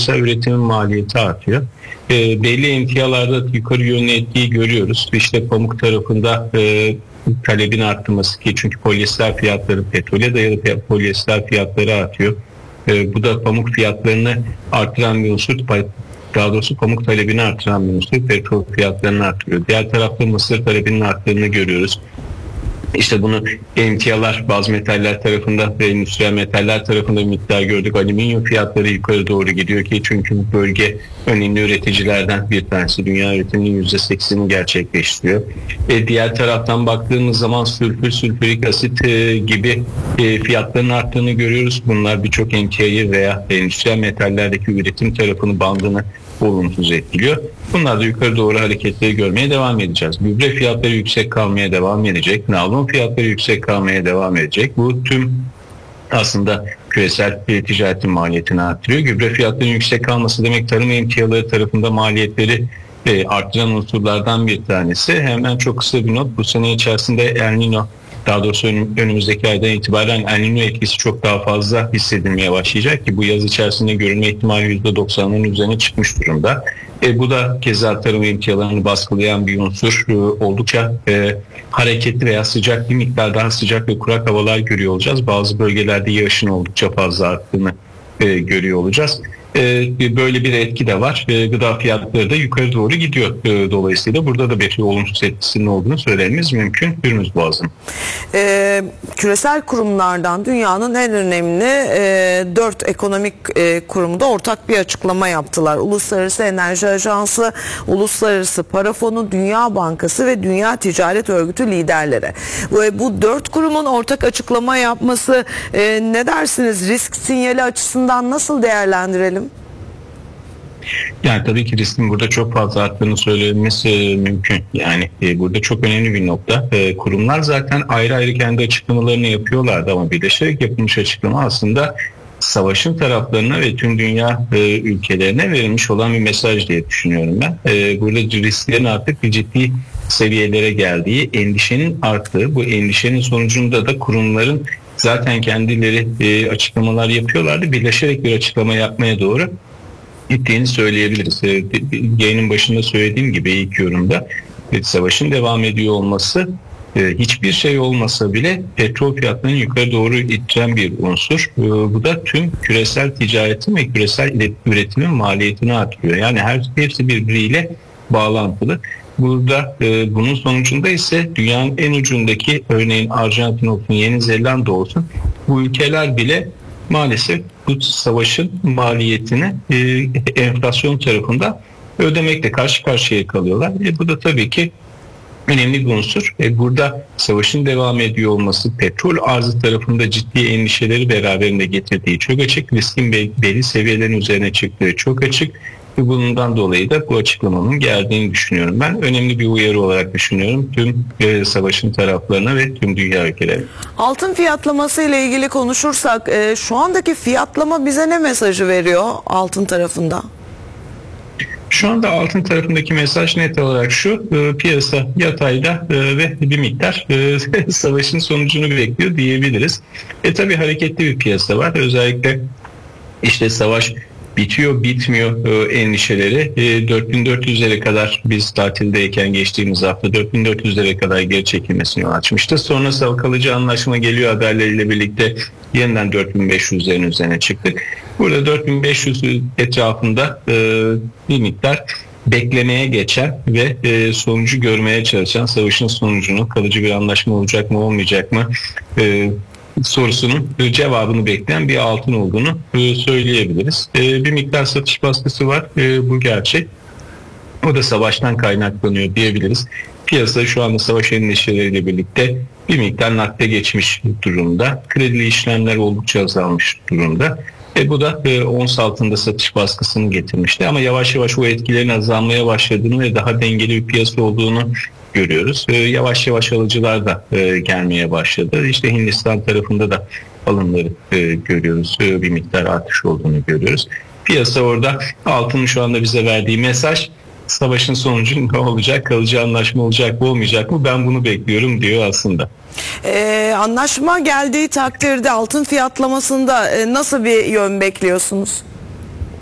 küresel üretimin maliyeti artıyor. Belli emtialarda yukarı yönlü etkiyi görüyoruz. İşte pamuk tarafında talebin artması ki çünkü polyester fiyatları, petrole dayalı polyester fiyatları artıyor. Bu da pamuk fiyatlarını artıran bir unsur. Daha doğrusu pamuk talebini artıran bir unsur, petrol fiyatlarını artırıyor. Diğer tarafta mısır talebinin arttığını görüyoruz. İşte bunu emtialar, bazı metaller tarafında ve endüstriyel metaller tarafında bir miktar gördük. Alüminyum fiyatları yukarı doğru gidiyor ki çünkü bu bölge önemli üreticilerden bir tanesi. Dünya üretiminin %80'ini gerçekleştiriyor. Diğer taraftan baktığımız zaman sülfürik asit gibi fiyatların arttığını görüyoruz. Bunlar birçok emtiayı veya endüstriyel metallerdeki üretim tarafını, bandını olumsuz etkiliyor. Bunlar da yukarı doğru hareketleri görmeye devam edeceğiz. Gübre fiyatları yüksek kalmaya devam edecek. Nalon fiyatları yüksek kalmaya devam edecek. Bu tüm aslında küresel ticaretin maliyetini artırıyor. Gübre fiyatlarının yüksek kalması demek tarım emtiaları tarafında maliyetleri arttıran unsurlardan bir tanesi. Hemen çok kısa bir not. Bu sene içerisinde El Niño, daha doğrusu önümüzdeki aydan itibaren El Niño etkisi çok daha fazla hissedilmeye başlayacak ki bu yaz içerisinde görülme ihtimali %90'ların üzerine çıkmış durumda. Bu da keza tarım emtialarını baskılayan bir unsur. Oldukça hareketli veya sıcak, bir miktar daha sıcak ve kurak havalar görüyor olacağız. Bazı bölgelerde yağışın oldukça fazla arttığını görüyor olacağız. Böyle bir etki de var. Gıda fiyatları da yukarı doğru gidiyor. Dolayısıyla burada da bir olumsuz etkisinin olduğunu söylememiz mümkün. Hürmüz Boğazı'nın. Küresel kurumlardan dünyanın en önemli 4 ekonomik kurumu da ortak bir açıklama yaptılar. Uluslararası Enerji Ajansı, Uluslararası Para Fonu, Dünya Bankası ve Dünya Ticaret Örgütü liderleri. Bu 4 kurumun ortak açıklama yapması ne dersiniz? Risk sinyali açısından nasıl değerlendirelim? Yani tabii ki riskin burada çok fazla arttığını söylememiz mümkün. Yani burada çok önemli bir nokta. Kurumlar zaten ayrı ayrı kendi açıklamalarını yapıyorlardı ama birleşerek yapılmış açıklama aslında savaşın taraflarına ve tüm dünya ülkelerine verilmiş olan bir mesaj diye düşünüyorum ben. Burada risklerin artık bir ciddi seviyelere geldiği, endişenin arttığı, bu endişenin sonucunda da kurumların zaten kendileri açıklamalar yapıyorlardı. Birleşerek bir açıklama yapmaya doğru gittiğini söyleyebiliriz. Yayının başında söylediğim gibi ilk yorumda savaşın devam ediyor olması hiçbir şey olmasa bile petrol fiyatlarının yukarı doğru ittiren bir unsur. Bu da tüm küresel ticaretin ve küresel üretimin maliyetini artırıyor. Yani hepsi birbiriyle bağlantılı. Burada bunun sonucunda ise dünyanın en ucundaki örneğin Arjantin olsun, Yeni Zelanda olsun bu ülkeler bile maalesef bu savaşın maliyetini enflasyon tarafında ödemekle karşı karşıya kalıyorlar. Bu da tabii ki önemli bir unsur. Burada savaşın devam ediyor olması petrol arzı tarafında ciddi endişeleri beraberinde getirdiği çok açık. Riskin belli seviyelerin üzerine çıktığı çok açık. Bundan dolayı da bu açıklamanın geldiğini düşünüyorum. Ben önemli bir uyarı olarak düşünüyorum tüm savaşın taraflarına ve tüm dünya ülkelerine. Altın fiyatlaması ile ilgili konuşursak şu andaki fiyatlama bize ne mesajı veriyor altın tarafında? Şu anda altın tarafındaki mesaj net olarak şu: piyasa yatayda ve bir miktar savaşın sonucunu bekliyor diyebiliriz. Tabii hareketli bir piyasa var. Özellikle işte savaş bitiyor bitmiyor endişeleri 4400'lere kadar biz tatildeyken geçtiğimiz hafta 4400'lere kadar geri çekilmesini yol açmıştı. Sonra kalıcı anlaşma geliyor haberleriyle birlikte yeniden 4500'lerin üzerine çıktık. Burada 4500 etrafında bir miktar beklemeye geçen ve sonucu görmeye çalışan, savaşın sonucunu, kalıcı bir anlaşma olacak mı olmayacak mı sorusunun cevabını bekleyen bir altın olduğunu söyleyebiliriz. Bir miktar satış baskısı var, bu gerçek. O da savaştan kaynaklanıyor diyebiliriz. Piyasa şu anda savaş endişeleriyle birlikte bir miktar nakde geçmiş durumda. Kredili işlemler oldukça azalmış durumda. Bu da ons altında satış baskısını getirmişti. Ama yavaş yavaş o etkilerin azalmaya başladığını ve daha dengeli bir piyasa olduğunu görüyoruz. Yavaş yavaş alıcılar da gelmeye başladı. İşte Hindistan tarafında da alımları görüyoruz. Bir miktar artış olduğunu görüyoruz. Piyasa orada, altının şu anda bize verdiği mesaj: savaşın sonucu ne olacak, kalıcı anlaşma olacak mı olmayacak mı, ben bunu bekliyorum diyor aslında. Anlaşma geldiği takdirde altın fiyatlamasında nasıl bir yön bekliyorsunuz?